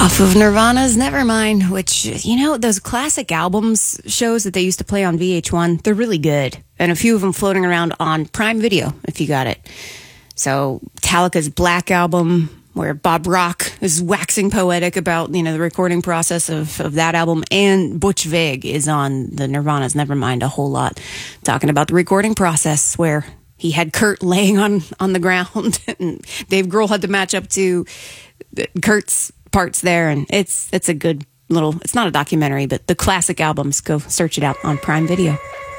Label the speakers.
Speaker 1: Off of Nirvana's Nevermind, which, those classic albums shows that they used to play on VH1, they're really good. And a few of them floating around on Prime Video, if you got it. So Metallica's Black Album, where Bob Rock is waxing poetic about, the recording process of that album. And Butch Vig is on the Nirvana's Nevermind a whole lot, talking about the recording process where he had Kurt laying on the ground and Dave Grohl had to match up to Kurt's parts there, and it's a good little, it's not a documentary, but the classic albums, go search it out on Prime Video.